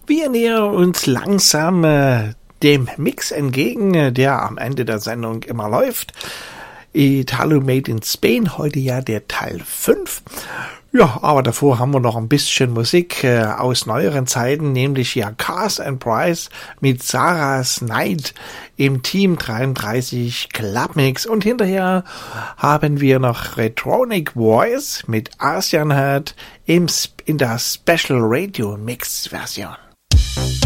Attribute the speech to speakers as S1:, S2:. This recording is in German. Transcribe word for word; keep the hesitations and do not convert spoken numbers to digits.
S1: Wir nähern uns langsam äh, dem Mix entgegen, äh, der am Ende der Sendung immer läuft. Italo Made in Spain, heute ja der Teil fünf. Ja, aber davor haben wir noch ein bisschen Musik äh, aus neueren Zeiten, nämlich ja Cars and Price mit Sarah's Night im Team dreiunddreißig Clubmix. Und hinterher haben wir noch Retronic Voice mit Asian Heart im, in der Special Radio Mix Version.